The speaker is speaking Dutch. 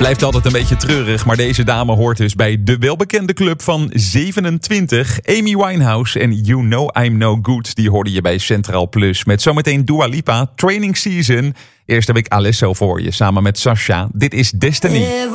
Blijft altijd een beetje treurig, maar deze dame hoort dus bij de welbekende club van 27. Amy Winehouse en You Know I'm No Good, die hoorde je bij Centraal Plus. Met zometeen Dua Lipa, Training Season. Eerst heb ik Alesso voor je, samen met Sasha. Dit is Destiny.